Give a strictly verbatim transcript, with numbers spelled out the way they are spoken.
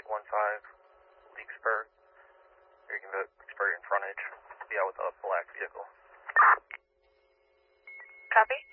one five, Leaksburg. Or you can go Leaksburg in frontage. Be out with a black vehicle. Copy.